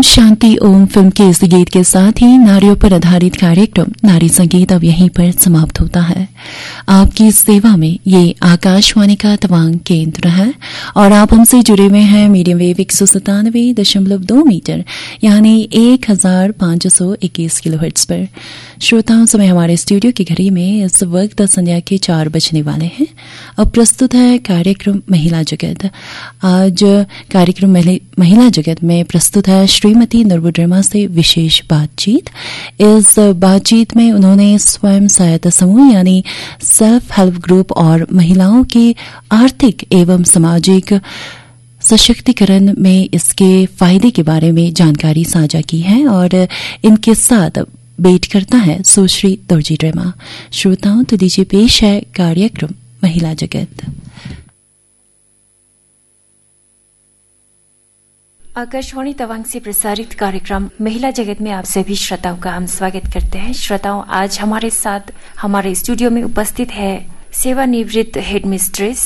Shanti Om film के इस गीत के साथ ही नारियों पर आधारित कार्यक्रम नारी संगीत अब यहीं पर समाप्त होता है। आपकी सेवा में ये आकाशवाणी का तवांग केंद्र है और आप हमसे जुड़े हुए हैं मीडियम वेव 197.2 मीटर यानी 1521 किलोहर्ट्ज पर। श्रोताओं, समय हमारे स्टूडियो की घड़ी में इस वक्त संध्या के 4 बजने वाले हैं। अब प्रस्तुत है कार्यक्रम महिला जगत। आज कार्यक्रम महिला जगत में प्रस्तुत है श्रीमती नुरबुड्रमा से विशेष बातचीत। इस बातचीत में उन्होंने स्वयं सहायता समूह यानी सेल्फ हेल्प ग्रुप और महिलाओं के आर्थिक एवं सामाजिक सशक्तिकरण में इसके फायदे के बारे में जानकारी साझा की है और इनके साथ भेंट करता है सुश्री दोरजी ड्रेमा। श्रोताओं, तो दीजिए पेश है कार्यक्रम महिला जगत। आकाशवाणी तवांग से प्रसारित कार्यक्रम महिला जगत में आप सभी श्रोताओं का हम स्वागत करते हैं। श्रोताओं, आज हमारे साथ हमारे स्टूडियो में उपस्थित है सेवानिवृत्त हेडमिस्ट्रेस